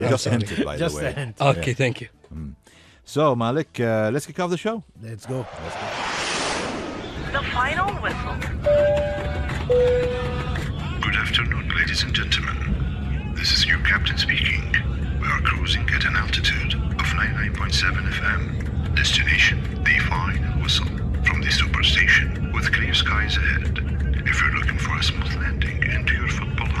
Just entered, by Just the way. the hint. Okay, thank you. So, Malik, let's kick off the show. Let's go. The final whistle. Good afternoon, ladies and gentlemen. This is your captain speaking. We are cruising at an altitude of 99.7 FM. Destination,